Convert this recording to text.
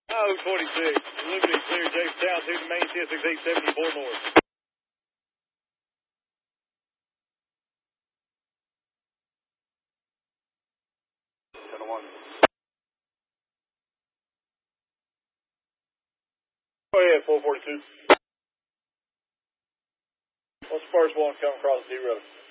26, Liberty clear Jamestown to the main 16874 north. Go ahead, 442. What's the first one come across 0?